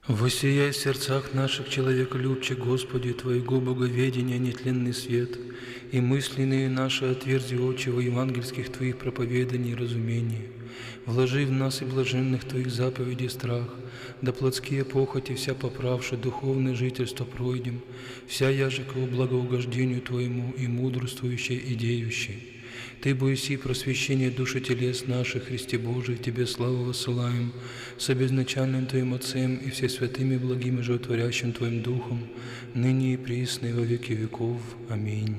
Воссияй в сердцах наших, человеколюбче, Господи, Твоего боговедения нетленный свет, и мысленные наши отверзи очи во евангельских Твоих проповеданий и разумений. Вложи в нас и блаженных Твоих заповедей страх, да плотские похоти вся поправши, духовное жительство пройдем, вся яже ко благоугождению Твоему и мудрствующей и деющей. Ты, бойся просвещение души телес наших, Христе Божий, Тебе славу высылаем, с обезначальным Твоим Отцем и все святыми благим и животворящим Твоим Духом, ныне и присно и во веки веков. Аминь.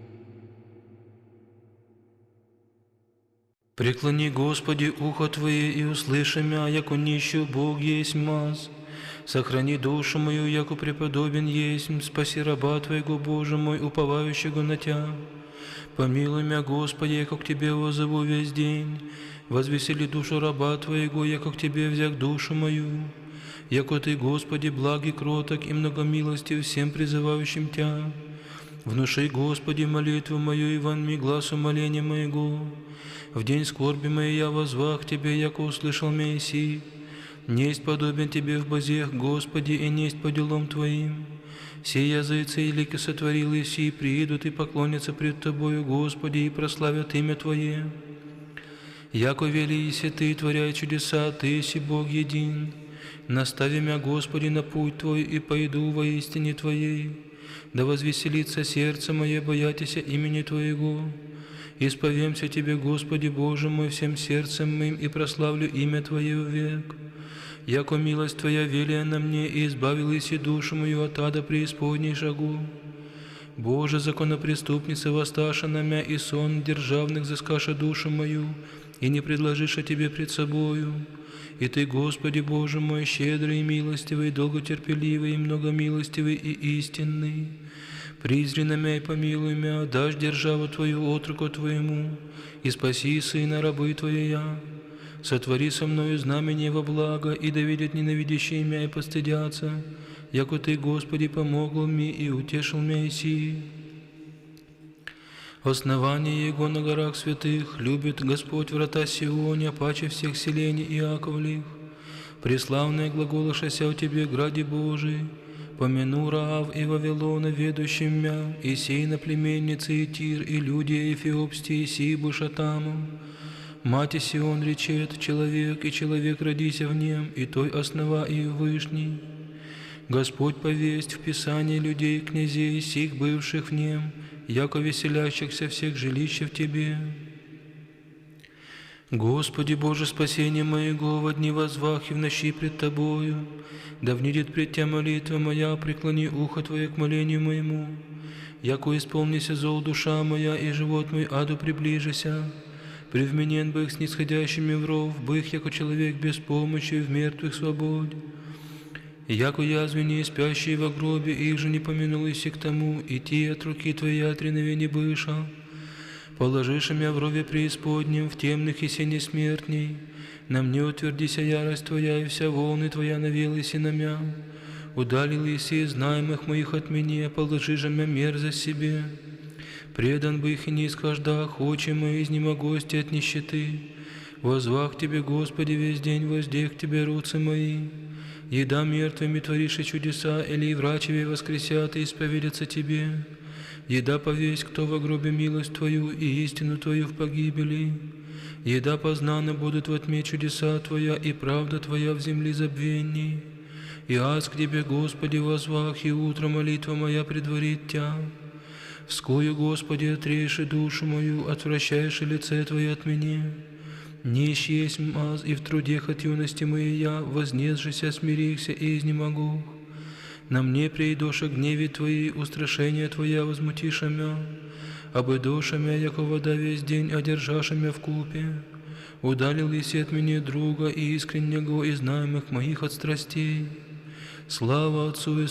Преклони, Господи, ухо Твое, и услыши мя, яко нищу Бог есть маз. Сохрани душу мою, яко преподобен есть, спаси раба Твоего, Боже мой, уповающего на Тя. Помилуй мя, Господи, яко к Тебе воззову весь день. Возвесели душу раба Твоего, яко к Тебе взяк душу мою. Яко Ты, Господи, благ и кроток, и многомилостив всем призывающим Тя. Внуши, Господи, молитву мою, и вон ми глаз умоления моего. В день скорби моей я возвах Тебе, яко услышал мя иси. Несть подобен Тебе в бозех, Господи, и несть по делам Твоим. Все языцы и лики сотворил иси, приидут и поклонятся пред Тобою, Господи, и прославят имя Твое. Яко вели иси Ты, творяй чудеса, Ты си Бог един. Настави мя, Господи, на путь Твой, и пойду во истине Твоей. Да возвеселится сердце мое, боятися имени Твоего. Исповемся Тебе, Господи, Боже мой, всем сердцем моим, и прославлю имя Твое век. Яко милость Твоя велия на мне, и избавил иси душу мою от ада преисподней шагу. Боже, законопреступница, воссташа на мя, и сон державных взыскаша душу мою, и не предложиша Тебе пред собою. И Ты, Господи, Боже мой, щедрый и милостивый, долготерпеливый и многомилостивый и истинный. Призри на мя и помилуй мя, дашь державу Твою отроку Твоему, и спаси сына рабы Твоя. Сотвори со мною знамение во благо, и да видят ненавидящие мя и постыдятся, яко Ты, Господи, помогл мне и утешил мя иси. Основание Его на горах святых любит Господь врата Сионе, паче всех селений Иаковлих. Преславное глаголошася о Тебе, граде Божий, помяну Раав и Вавилона, ведущим мя, и сей на племенницы и Тир, и люди Эфиопстии, сии Бушатаму. Мати Сион речет, человек, и человек родися в нем, и той основа и вышний. Господь повесть в Писании людей, князей, сих бывших в нем, яко веселящихся всех жилища в Тебе. Господи Боже, спасение моего, во дни возвах и в ночи пред Тобою, да внидит пред Тя молитва моя, преклони ухо Твое к молению моему, яко исполнися зол душа моя, и живот мой аду приближися. Привменен бых снисходящими в ров, бых, яко человек без помощи, в мертвых свободе. Яко язвени, спящие во гробе, их же не помянул иси к тому, и те от руки Твоей отреновени быша. Положишь мя в рове преисподнем, в темных и сене смертней. На мне утвердися ярость Твоя, и вся волны Твоя навелась и на мя. Удалил иси знаемых моих от меня, положи же мя мерзость себе. Предан бы их и не исхождах, очи мои изнемогости от нищеты. Возвах Тебе, Господи, весь день, воздех Тебе руцы мои. Еда мертвыми творишь чудеса, или и врачеве воскресят и исповедятся Тебе. Еда повесть, кто во гробе милость Твою и истину Твою в погибели. Еда познаны будут во тьме чудеса Твоя, и правда Твоя в земле забвенней. И аз к Тебе, Господи, возвах, и утро молитва моя предварит Тя. Вскою, Господи, отрежь душу мою, отвращаешь лице Твое от меня. Нищ есть маз, и в трудех от юности моей я, вознесшися, смирихся и изнемогу. На мне придоша гневе Твоей, устрашение Твоя возмутиша мя. Обыдоша мя, яко вода весь день, одержаша мя в купе. Удалил иси от меня друга и искреннего, и знаемых моих от страстей. Слава Отцу и